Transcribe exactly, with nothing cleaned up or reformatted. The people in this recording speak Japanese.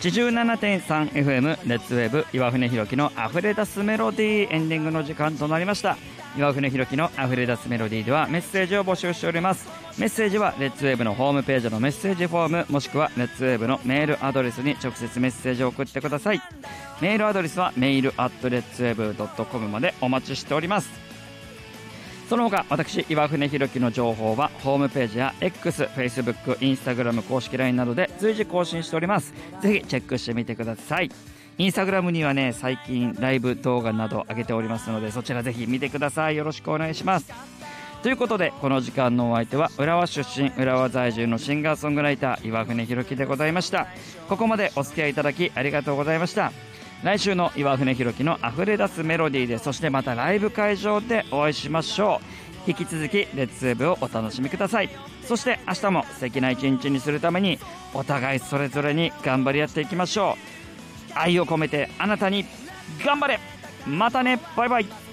ちじゅうななてんさんエフエム レッツウェーブ岩船ひろきの溢れ出すメロディー、エンディングの時間となりました。岩船ひろきの溢れ出すメロディーではメッセージを募集しております。メッセージはレッツウェーブのホームページのメッセージフォーム、もしくはレッツウェーブのメールアドレスに直接メッセージを送ってください。メールアドレスはメールアットレッツウェーブドットコムまでお待ちしております。その他私岩船ひろきの情報はホームページや X、Facebook、Instagram 公式 ライン などで随時更新しております。ぜひチェックしてみてください。インスタグラムにはね、最近ライブ動画など上げておりますので、そちらぜひ見てください。よろしくお願いします。ということで、この時間のお相手は浦和出身、浦和在住のシンガーソングライター岩船ひろきでございました。ここまでお付き合いいただきありがとうございました。来週の岩船ひろきの溢れ出すメロディーで、そしてまたライブ会場でお会いしましょう。引き続きレッツウェーブをお楽しみください。そして明日も素敵な一日にするために、お互いそれぞれに頑張り合っていきましょう。愛を込めてあなたに頑張れ。またね、バイバイ。